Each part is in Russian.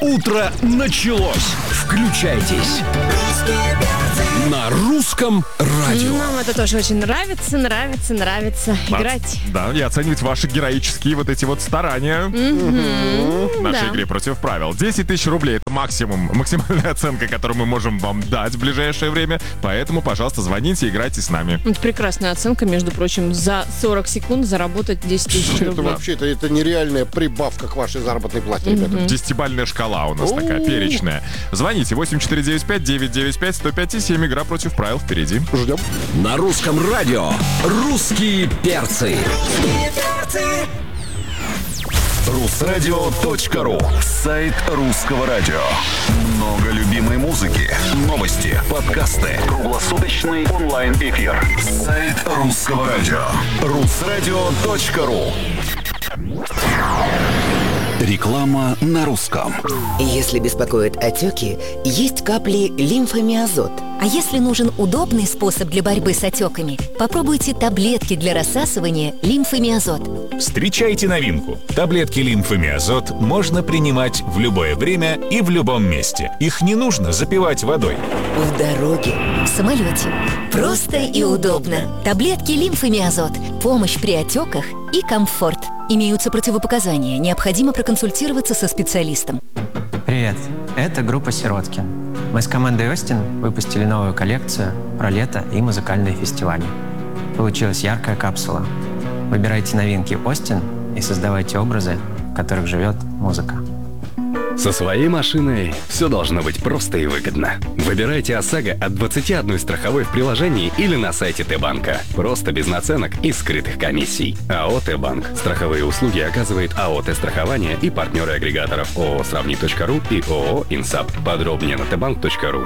Утро началось. Включайтесь. На русском радио. Нам это тоже очень нравится играть. Да, и оценивать ваши героические вот эти вот старания в нашей игре против правил. 10 тысяч рублей — это максимальная оценка, которую мы можем вам дать в ближайшее время. Поэтому, пожалуйста, звоните, играйте с нами. Это прекрасная оценка, между прочим, за 40 секунд заработать 10 тысяч рублей. Это вообще-то это нереальная прибавка к вашей заработной плате, ребята. 10-бальная шкала у нас такая, перечная. Звоните 8495-995-105-7. Игра против правил впереди. Ждем. На русском радио «Русские перцы». Русрадио.ру. Сайт русского радио. Много любимой музыки, новости, подкасты, круглосуточный онлайн-эфир. Сайт русского радио. Русрадио.ру. Реклама на русском. Если беспокоят отеки, есть капли лимфомиазот. А если нужен удобный способ для борьбы с отеками, попробуйте таблетки для рассасывания лимфомиазот. Встречайте новинку. Таблетки лимфомиазот можно принимать в любое время и в любом месте. Их не нужно запивать водой. В дороге. В самолете. Просто и удобно. Таблетки лимфомиазот. Помощь при отеках и комфорт. Имеются противопоказания. Необходимо проконсультироваться со специалистом. Привет, это группа «Сиротки». Мы с командой «Остин» выпустили новую коллекцию про лето и музыкальные фестивали. Получилась яркая капсула. Выбирайте новинки «Остин» и создавайте образы, в которых живет музыка. Со своей машиной все должно быть просто и выгодно. Выбирайте ОСАГО от 21 страховой в приложении или на сайте Т-банка. Просто без наценок и скрытых комиссий. АО «Т-банк». Страховые услуги оказывает АО «Т-страхование» и партнеры агрегаторов ООО «Сравни.ру» и ООО «Инсап». Подробнее на tbank.ru.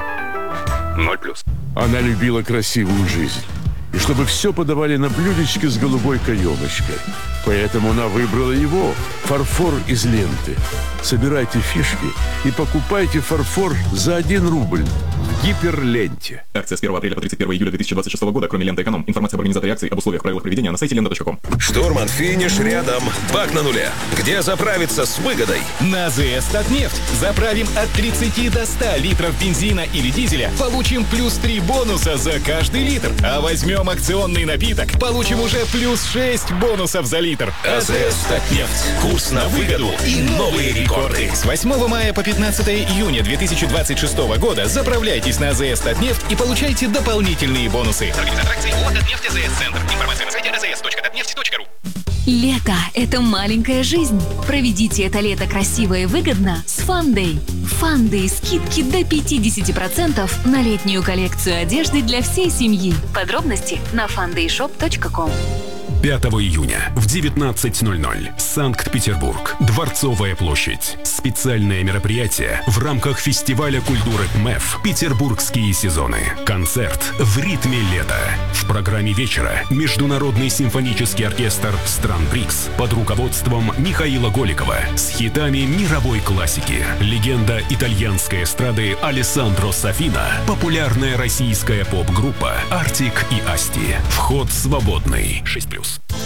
0+. Она любила красивую жизнь. И чтобы все подавали на блюдечке с голубой каемочкой. Поэтому она выбрала его, фарфор из ленты. Собирайте фишки и покупайте фарфор за 1 рубль в гиперленте. Акция с 1 апреля по 31 июля 2026 года, кроме ленты «Эконом». Информация об организаторе акции, об условиях, правилах проведения на сайте lenta.com. Штурман, финиш рядом. Бак на нуле. Где заправиться с выгодой? На АЗС «Татнефть». Заправим от 30 до 100 литров бензина или дизеля. Получим плюс 3 бонуса за каждый литр. А возьмем акционный напиток. Получим уже плюс 6 бонусов за литр. АЗС «Татнефть». Курс на выгоду и новые рекорды. С 8 мая по 15 июня 2026 года заправляйтесь на АЗС «Татнефть» и получайте дополнительные бонусы. Организатор акции ООО «Татнефть АЗС Центр». Информация на сайте azs.tatneft.ru. Лето – это маленькая жизнь. Проведите это лето красиво и выгодно с Фандэй. Фандэй – скидки до 50% на летнюю коллекцию одежды для всей семьи. Подробности на fandayshop.com. 5 июня в 19:00. Санкт-Петербург. Дворцовая площадь. Специальное мероприятие в рамках фестиваля культуры МЭФ «Петербургские сезоны». Концерт в ритме лета. В программе вечера Международный симфонический оркестр стран БРИКС под руководством Михаила Голикова с хитами мировой классики. Легенда итальянской эстрады Алессандро Сафина. Популярная российская поп-группа Артик и Асти. Вход свободный. 6+.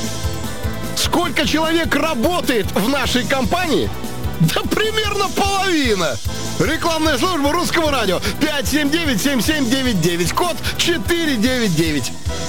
Сколько человек работает в нашей компании? Да примерно половина. Рекламная служба русского радио. 579-7799. Код 499.